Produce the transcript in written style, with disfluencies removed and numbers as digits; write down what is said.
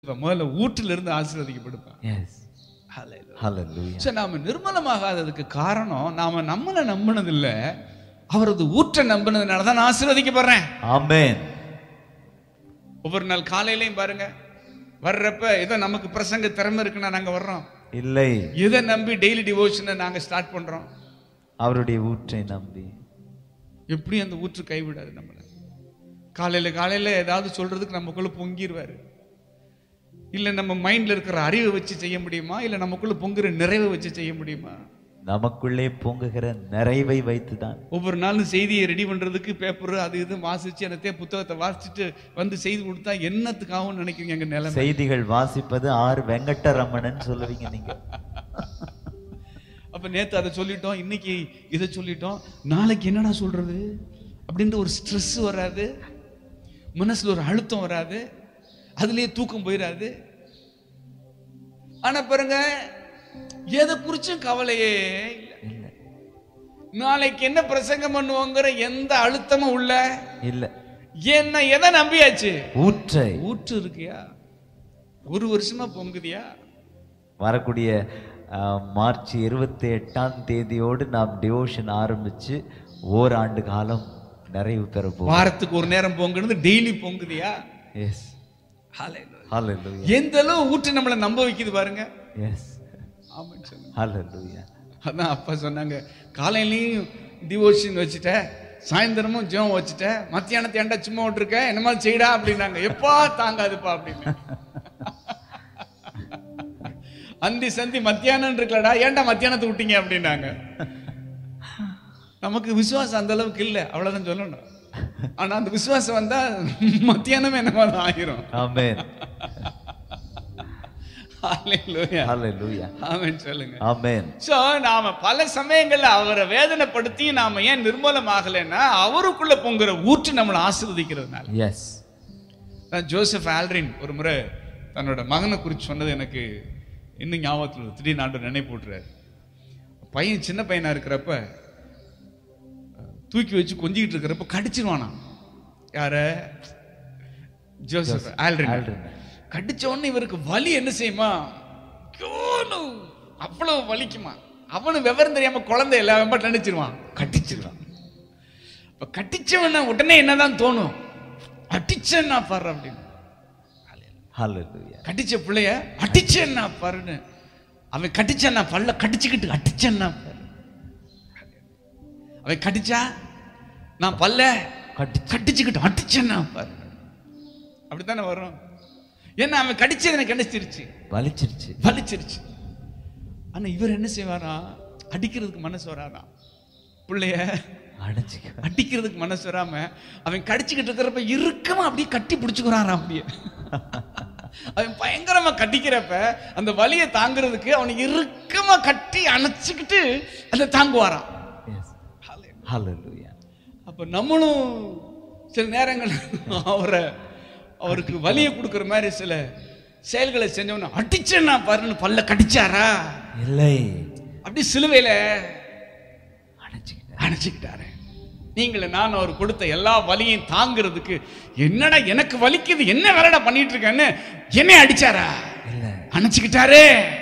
முதல்ல ஊற்றில இருந்து ஆசீர்வதிக்கப்படுப்பான். Yes. Hallelujah. So நாம நிர்மலமாகாததுக்கு காரணம் நாம நம்மள நம்பினது இல்ல, அவரது ஊற்றை நம்பினதுனால தான் நான் ஆசீர்வதிக்கப்படுறேன். Amen. ஒவ்வொரு நாள் காலையிலயும் பாருங்க, வர்றப்ப ஏதோ நமக்கு பிரசங்க திறமை இருக்குன்னா நாங்க வர்றோம். இல்லை, இதை நம்பி டெய்லி டிவோஷனை நாங்க ஸ்டார்ட் பண்றோம். அவருடைய ஊற்றை நம்பி எப்படி அந்த ஊற்று கைவிடாது நம்மள. காலையில ஏதாவது சொல்றதுக்கு நமக்குள்ள பொங்கிடுவாரு. இல்ல நம்ம மைண்ட்ல இருக்கிற அறிவை வச்சு செய்ய முடியுமா, இல்ல நமக்குள்ள பொங்குற நிறைவை வச்சு செய்ய முடியுமா? நமக்குள்ளே பொங்குகிற நிறைவை வைத்துதான். ஒவ்வொரு நாளும் செய்தியை ரெடி பண்றதுக்கு பேப்பர் அது இது வாசிச்சு என்னத்தையே புத்தகத்தை வாசிச்சுட்டு வந்து செய்தி கொடுத்தா என்னத்துக்காகவும் நினைக்கிறீங்க எங்க நிலைமை? செய்திகள் வாசிப்பது ஆர் வெங்கட்டரமணன் சொல்லுவீங்க நீங்க. அப்ப நேத்து அதை சொல்லிட்டோம், இன்னைக்கு இதை சொல்லிட்டோம், நாளைக்கு என்னடா சொல்றது அப்படின்ற ஒரு ஸ்ட்ரெஸ் வராது, மனசுல ஒரு அழுத்தம் வராது, அதுலயே தூக்கம் போயிடாது. ஆனா பாருங்க, எதை குறிச்சும் கவலையே இல்ல. நாளைக்கு என்ன பிரசங்கம் பண்ணுவோங்கிற எந்த அழுத்தமும் உள்ள இல்ல. என்ன எதை நம்பியாச்சு? ஊற்றை. ஊற்று இருக்கியா? ஒரு வருஷமா பொங்குதியா? வரக்கூடிய மார்ச் 28 நாம் டிவோஷன் ஆரம்பிச்சு ஓராண்டு காலம் நிறைவு பெற போகிறோம். வாரத்துக்கு ஒரு நேரம் பொங்குறது டெய்லி பொங்குதியா? எஸ். ஹalleluya. எந்த அளவு ஊற்று நம்மளை நம்ப வைக்குது பாருங்க. எஸ். ஆமென் சொல்லுங்க. ஹalleluya. அதான் அப்பா சொன்னாங்க, காலையிலையும் டிவோஷன் வச்சுட்ட, சாயந்தரமும் ஜெபம் வச்சுட்ட, மத்தியானத்தை ஏன்டா சும்மா விட்டுருக்க, என்ன மாதிரி செய்டா அப்படின்னாங்க. எப்பா தாங்காதுப்பா அப்படின்னு. அந்தி சந்தி மத்தியானம் இருக்கலடா, ஏன்டா மத்தியானத்தை விட்டீங்க அப்படின்னாங்க. நமக்கு விசுவாசம் அந்த அளவுக்கு இல்லை, அவ்வளவுதான் சொல்லணும். ஆனா அந்த விசுவாசம் வந்தா மத்தியானம் என்னமா ஆயிரும். ஆமென். ஹalleluya. ஹalleluya. ஆமென் சொல்லுங்க. ஆமென். சோ நாம பல சமயங்கள்ல அவரை வேதனைப்படுத்தி நாம ஏன் நிர்மூலமாகலைன்னா அவருக்குள்ள பொங்குற ஊற்று நம்மளை ஆசீர்வதிக்கிறதுனால. எஸ். ஜோசப் ஆல்ட்ரின் ஒரு முறை தன்னோட மகனை குறித்து சொன்னது எனக்கு இன்னும் ஞாபகத்தில் திடீர்னு ஆண்டு நினைப்பு விட்டுறாரு. பையன் சின்ன பையனா இருக்கிறப்ப தூக்கி வச்சு கொஞ்சிக்கிட்டு இருக்கிறப்ப கடிச்சிருவானா. யார? Joseph Aldrin. கடிச்ச உடனே இவருக்கு வலி என்ன செய்யுமா, அவ்வளவு வலிக்குமா. அவனு விவரம் தெரியாம குழந்தை எல்லாம் நினைச்சிருவான், கட்டிச்சிருவான். இப்ப கட்டிச்சவன உடனே என்னதான் தோணும், அடிச்சேன்னா பாரு அப்படின்னு. ஹalleluya. கட்டிச்ச பிள்ளைய அடிச்சேன்னா பாருன்னு, அவன் கட்டிச்சேன்னா பல்ல கடிச்சுக்கிட்டு அடிச்சேன்னா பாரு. அவன் கடிச்சா நான் பல்ல கடிச்சுக்கிட்டு அடிச்சேன்னா பாரு. அப்படித்தானே வரும். ஏன்னா அவன் கடிச்சது எனக்கு கிடைச்சிருச்சு, வலிச்சிருச்சு. ஆனா இவர் என்ன செய்வாரா, அடிக்கிறதுக்கு மனசு வராதான். பிள்ளைய அடிக்கிறதுக்கு மனசு வராம அவன் கடிச்சுக்கிட்டு இருக்கிறப்ப இறுக்கமா அப்படியே கட்டி பிடிச்சுக்கிறான். அப்படியே அவன் பயங்கரமா கட்டிக்கிறப்ப அந்த வலியை தாங்கிறதுக்கு அவனை இறுக்கமா கட்டி அணைச்சுக்கிட்டு அதை தாங்குவாராம். அப்ப நம்மளும் சில நேரங்கள் அவருக்கு வலியை கொடுக்கிற மாதிரி சில செயல்களை செஞ்சவன அடிச்சேன்னா பாருன்னு பல்ல கடிச்சாரா இல்லை, அப்படி சிலுவையில அணைச்சுக்கிட்டாரு. நீங்கள நான் அவர் கொடுத்த எல்லா வலியையும் தாங்கிறதுக்கு என்னடா எனக்கு வலிக்குது, என்ன வேலைடா பண்ணிட்டு இருக்கேன்னு என்னை அடிச்சாரா? அணைச்சுக்கிட்டாரு.